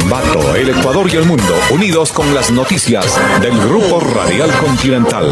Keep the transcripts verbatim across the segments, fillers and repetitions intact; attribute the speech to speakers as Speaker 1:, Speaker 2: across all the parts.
Speaker 1: Ambato, el Ecuador y el mundo, unidos con las noticias del Grupo Radial Continental.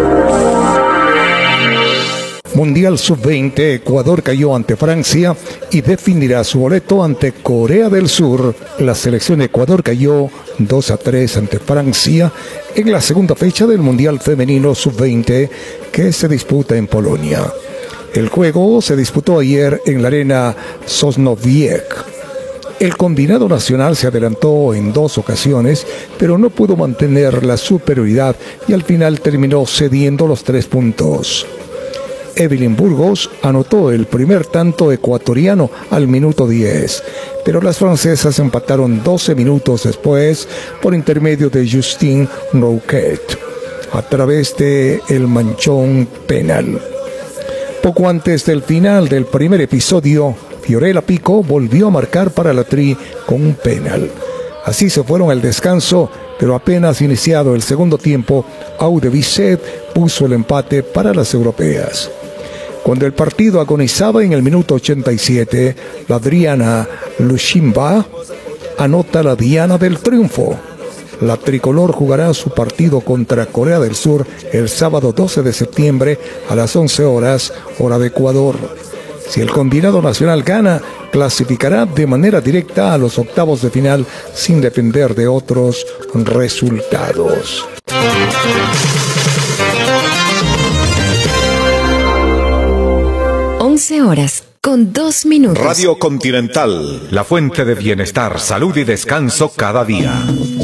Speaker 2: Mundial sub veinte, Ecuador cayó ante Francia y definirá su boleto ante Corea del Sur. La selección de Ecuador cayó dos a tres ante Francia en la segunda fecha del Mundial Femenino sub veinte que se disputa en Polonia. El juego se disputó ayer en la arena Sosnowiec. El combinado nacional se adelantó en dos ocasiones, pero no pudo mantener la superioridad y al final terminó cediendo los tres puntos. Evelyn Burgos anotó el primer tanto ecuatoriano al minuto diez, pero las francesas empataron doce minutos después por intermedio de Justine Rouquet a través de el manchón penal. Poco antes del final del primer episodio, Fiorella Pico volvió a marcar para la Tri con un penal. Así se fueron al descanso, pero apenas iniciado el segundo tiempo, Aude Bisset puso el empate para las europeas. Cuando el partido agonizaba en el minuto ochenta y siete, la Adriana Lushimba anota la diana del triunfo. La tricolor jugará su partido contra Corea del Sur el sábado doce de septiembre a las once horas, hora de Ecuador. Si el combinado nacional gana, clasificará de manera directa a los octavos de final sin depender de otros resultados.
Speaker 3: once horas con dos minutos.
Speaker 1: Radio Continental, la fuente de bienestar, salud y descanso cada día.